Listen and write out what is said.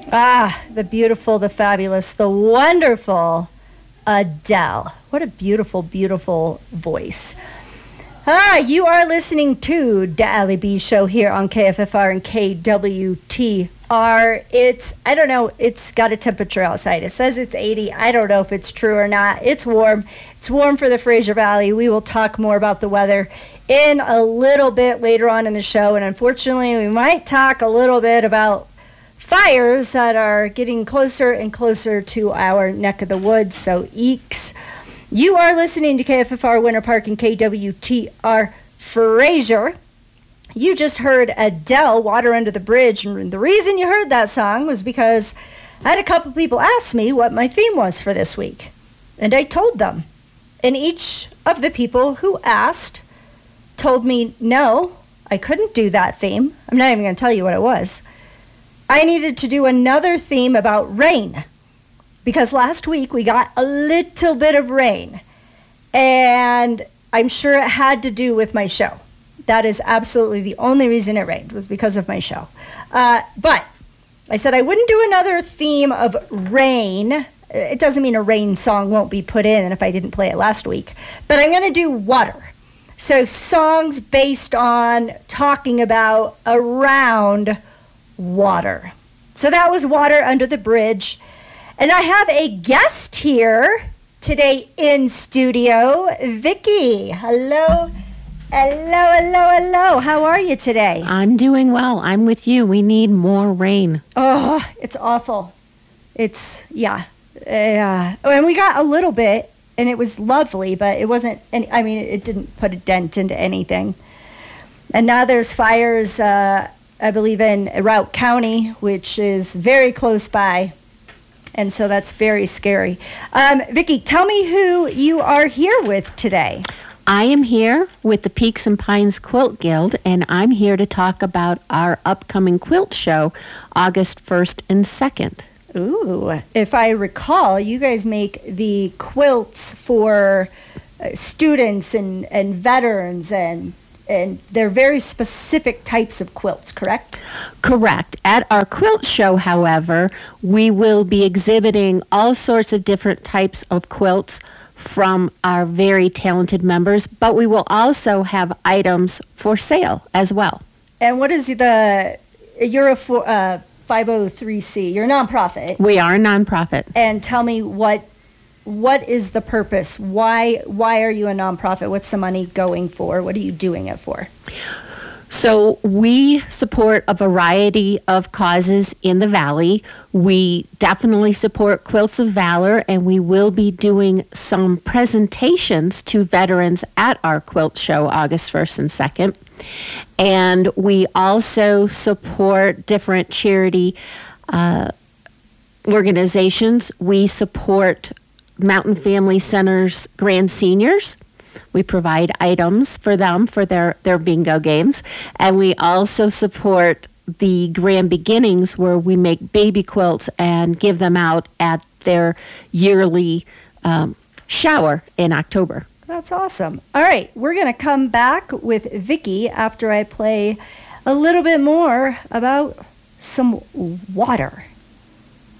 Ah, the beautiful, the fabulous, the wonderful Adele. What a beautiful, beautiful voice. You are listening to the Ali B Show here on KFFR and KWTR. I don't know, it's got a temperature outside. It says it's 80. I don't know if it's true or not. It's warm. It's warm for the Fraser Valley. We will talk more about the weather in a little bit later on in the show. And unfortunately, we might talk a little bit about fires that are getting closer and closer to our neck of the woods. So, eeks. You are listening to KFFR Winter Park and KWTR Fraser. You just heard Adele, Water Under the Bridge. And the reason you heard that song was because I had a couple people ask me what my theme was for this week. And I told them. And each of the people who asked told me, no, I couldn't do that theme. I'm not even going to tell you what it was. I needed to do another theme about rain. Because last week we got a little bit of rain. And I'm sure it had to do with my show. That is absolutely the only reason it rained, was because of my show. But I said I wouldn't do another theme of rain. It doesn't mean a rain song won't be put in if I didn't play it last week. But I'm going to do water. So songs based on talking about around water. So that was Water Under the Bridge. And I have a guest here today in studio, Vicki. Hello. Hello, hello, hello. How are you today? I'm doing well. I'm with you. We need more rain. Oh, it's awful. It's, yeah. And we got a little bit, and it was lovely, but it wasn't, it didn't put a dent into anything. And now there's fires, I believe, in Routt County, which is very close by. And so that's very scary. Vicki, tell me who you are here with today. I am here with the Peaks and Pines Quilt Guild, and I'm here to talk about our upcoming quilt show, August 1st and 2nd. Ooh, if I recall, you guys make the quilts for students and veterans, and they're very specific types of quilts, correct? Correct. At our quilt show, however, we will be exhibiting all sorts of different types of quilts from our very talented members, but we will also have items for sale as well. And what is you're a 503c, you're a nonprofit. We are a nonprofit. And tell me what is the purpose? Why are you a nonprofit? What's the money going for? What are you doing it for? So we support a variety of causes in the Valley. We definitely support Quilts of Valor, and we will be doing some presentations to veterans at our quilt show August 1st and 2nd. And we also support different charity organizations. We support Mountain Family Center's Grand Seniors. We provide items for them for their bingo games. And we also support the Grand Beginnings, where we make baby quilts and give them out at their yearly shower in October. That's awesome. All right, we're going to come back with Vicki after I play a little bit more about some water